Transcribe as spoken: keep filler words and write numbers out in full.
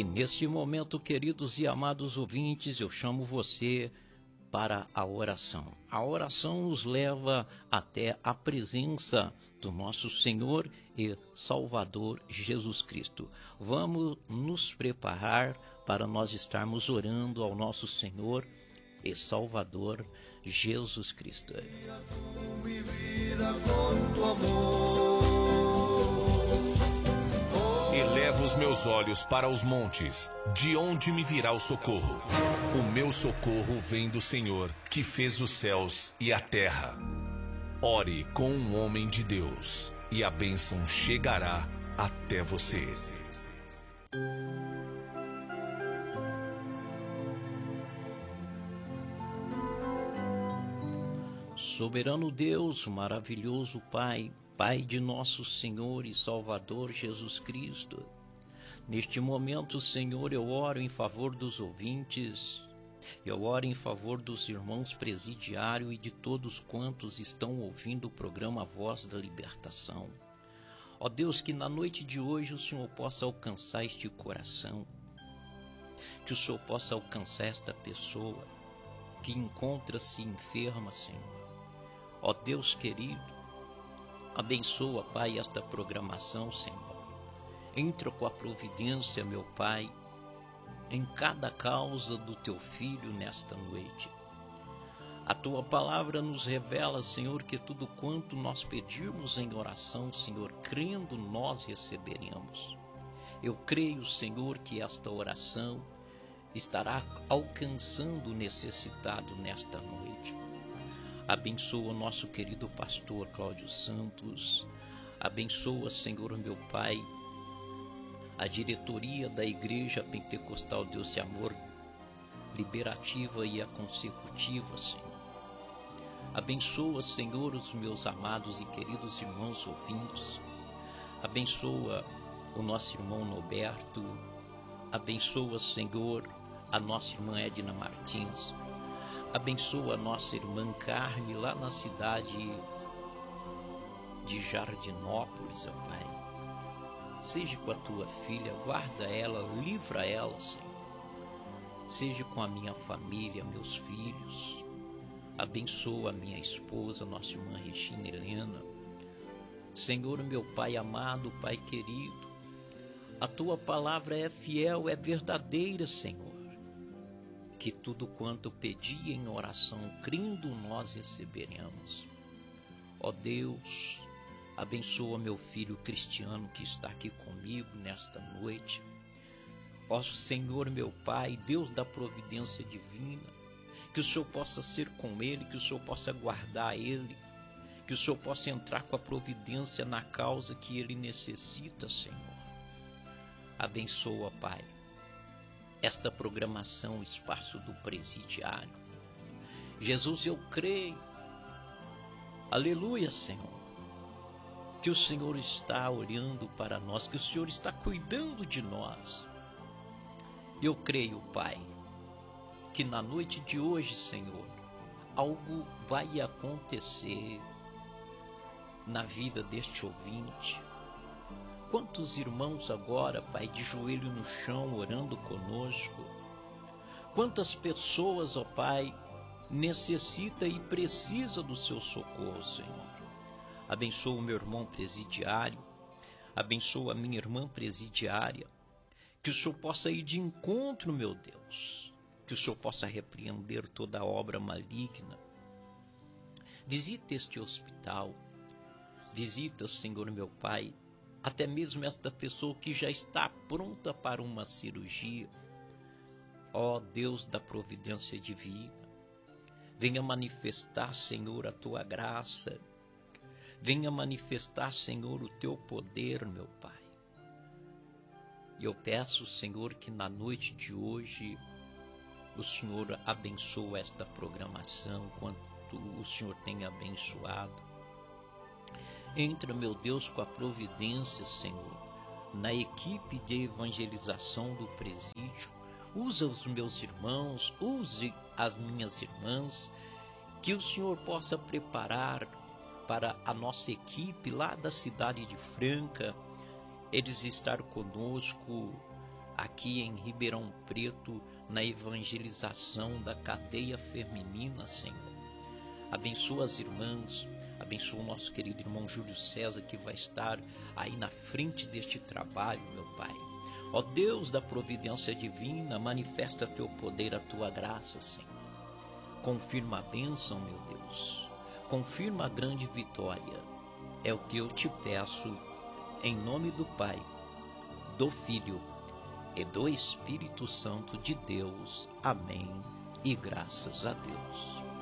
E neste momento, queridos e amados ouvintes, eu chamo você para a oração. A oração nos leva até a presença do nosso Senhor e Salvador Jesus Cristo. Vamos nos preparar para nós estarmos orando ao nosso Senhor e Salvador Jesus Cristo. Elevo os meus olhos para os montes, de onde me virá o socorro? O meu socorro vem do Senhor, que fez os céus e a terra. Ore com um homem de Deus, e a bênção chegará até você. Soberano Deus, maravilhoso Pai, Pai de nosso Senhor e Salvador Jesus Cristo, neste momento, Senhor, eu oro em favor dos ouvintes, eu oro em favor dos irmãos presidiários e de todos quantos estão ouvindo o programa Voz da Libertação. Ó Deus, que na noite de hoje o Senhor possa alcançar este coração, que o Senhor possa alcançar esta pessoa que encontra-se enferma, Senhor. Ó Deus querido, abençoa, Pai, esta programação, Senhor. Entra com a providência, meu Pai, em cada causa do Teu Filho nesta noite. A Tua palavra nos revela, Senhor, que tudo quanto nós pedirmos em oração, Senhor, crendo, nós receberemos. Eu creio, Senhor, que esta oração estará alcançando o necessitado nesta noite. Abençoa o nosso querido pastor Cláudio Santos. Abençoa, Senhor, meu Pai, a diretoria da Igreja Pentecostal Deus e Amor, liberativa e a consecutiva, Senhor. Abençoa, Senhor, os meus amados e queridos irmãos ouvintes. Abençoa o nosso irmão Norberto. Abençoa, Senhor, a nossa irmã Edna Martins. Abençoa a nossa irmã Carme lá na cidade de Jardinópolis, ó Pai. Seja com a tua filha, guarda ela, livra ela, Senhor. Seja com a minha família, meus filhos. Abençoa a minha esposa, nossa irmã Regina Helena. Senhor, meu Pai amado, Pai querido, a tua palavra é fiel, é verdadeira, Senhor. Que tudo quanto pedi em oração, crendo, nós receberemos. Ó Deus, abençoa meu filho Cristiano que está aqui comigo nesta noite. Ó Senhor, meu Pai, Deus da providência divina, que o Senhor possa ser com ele, que o Senhor possa guardar ele, que o Senhor possa entrar com a providência na causa que ele necessita, Senhor. Abençoa, Pai, esta programação, espaço do presidiário. Jesus, eu creio, aleluia, Senhor, que o Senhor está olhando para nós, que o Senhor está cuidando de nós. Eu creio, Pai, que na noite de hoje, Senhor, algo vai acontecer na vida deste ouvinte. Quantos irmãos agora, Pai, de joelho no chão, orando conosco. Quantas pessoas, ó Pai, necessita e precisa do seu socorro, Senhor. Abençoa o meu irmão presidiário, abençoa a minha irmã presidiária, que o Senhor possa ir de encontro, meu Deus, que o Senhor possa repreender toda obra maligna. Visita este hospital, visita, Senhor, meu Pai, até mesmo esta pessoa que já está pronta para uma cirurgia. Ó Deus da providência divina, venha manifestar, Senhor, a tua graça. Venha manifestar, Senhor, o teu poder, meu Pai. E eu peço, Senhor, que na noite de hoje o Senhor abençoe esta programação, quanto o Senhor tem abençoado. Entra, meu Deus, com a providência, Senhor, na equipe de evangelização do presídio. Usa os meus irmãos, use as minhas irmãs, que o Senhor possa preparar para a nossa equipe lá da cidade de Franca, eles estar conosco aqui em Ribeirão Preto, na evangelização da cadeia feminina, Senhor. Abençoa as irmãs, abençoa o nosso querido irmão Júlio César, que vai estar aí na frente deste trabalho, meu Pai. Ó Deus da providência divina, manifesta teu poder, a tua graça, Senhor. Confirma a bênção, meu Deus. Confirma a grande vitória. É o que eu te peço, em nome do Pai, do Filho e do Espírito Santo de Deus. Amém. E graças a Deus.